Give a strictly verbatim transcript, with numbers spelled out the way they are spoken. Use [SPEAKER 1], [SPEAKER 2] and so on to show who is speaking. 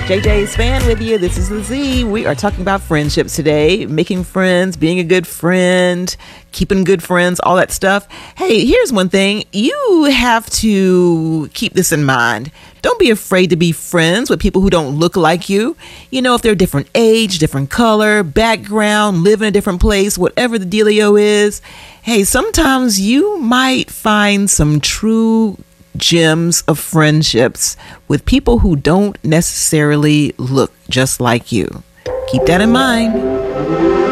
[SPEAKER 1] J J's Fan with you. This is the Z. We are talking about friendships today, making friends, being a good friend, keeping good friends, all that stuff. Hey, here's one thing. You have to keep this in mind. Don't be afraid to be friends with people who don't look like you. You know, if they're different age, different color, background, live in a different place, whatever the dealio is. Hey, sometimes you might find some true gems of friendships with people who don't necessarily look just like you. Keep that in mind.